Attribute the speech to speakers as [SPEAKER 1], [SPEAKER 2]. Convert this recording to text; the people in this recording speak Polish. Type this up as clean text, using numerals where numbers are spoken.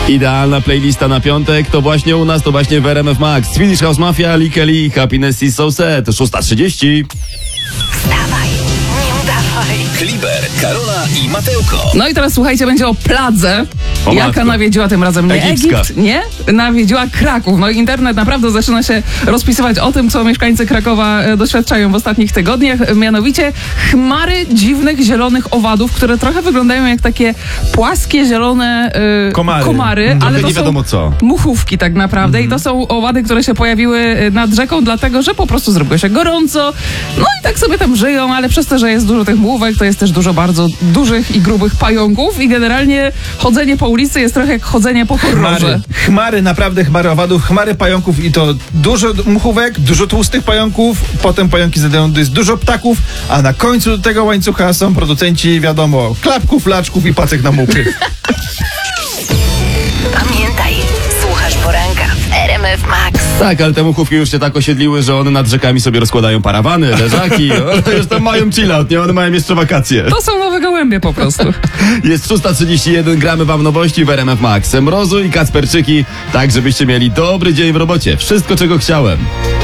[SPEAKER 1] Idealna playlista na piątek to właśnie u nas, to właśnie w RMF Max. Swedish House Mafia, Lee Kelly, Happiness is so sad. 6:30.
[SPEAKER 2] Wstawaj, nie udawaj.
[SPEAKER 3] Kliber, Karola i Matełko.
[SPEAKER 4] No i teraz słuchajcie, będzie o pladze.
[SPEAKER 1] O
[SPEAKER 4] Jaka
[SPEAKER 1] matko.
[SPEAKER 4] nawiedziła tym razem nie
[SPEAKER 1] Egipska.
[SPEAKER 4] Egipt, nie? Nawiedziła Kraków. No i internet naprawdę zaczyna się rozpisywać o tym, co mieszkańcy Krakowa doświadczają w ostatnich tygodniach. Mianowicie chmary dziwnych, zielonych owadów, które trochę wyglądają jak takie płaskie, zielone komary, ale to
[SPEAKER 1] nie wiadomo
[SPEAKER 4] są
[SPEAKER 1] co.
[SPEAKER 4] muchówki tak naprawdę. I to są owady, które się pojawiły nad rzeką, dlatego że po prostu zrobiło się gorąco. No i tak sobie tam żyją, ale przez to, że jest dużo tych mułówek, to jest też dużo bardzo dużych i grubych pająków i generalnie chodzenie po ulicy jest trochę jak chodzenie po horrorze.
[SPEAKER 5] Chmary, naprawdę chmary owadów, chmary pająków i to dużo muchówek, dużo tłustych pająków, potem pająki zadają, jest dużo ptaków, a na końcu tego łańcucha są producenci, wiadomo, klapków, laczków i pacek na muchy.
[SPEAKER 2] Pamiętaj, słuchasz poranka w RMF Max.
[SPEAKER 1] Tak, ale te muchówki już się tak osiedliły, że one nad rzekami sobie rozkładają parawany, leżaki. One już tam mają chillout, nie? One mają jeszcze wakacje.
[SPEAKER 4] To są nowe gołębie po prostu.
[SPEAKER 1] Jest 6:31, gramy wam nowości w RMF Max. Mrozu i Kacperczyki, tak żebyście mieli dobry dzień w robocie. Wszystko, czego chciałem.